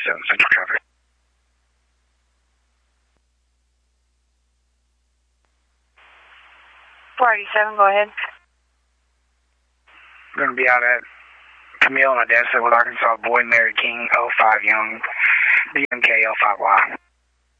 487 Central traffic. 487, go ahead. I'm going to be out at Camille and Odessa with Arkansas Boy, Mary King, 05 Young, BMK 05Y.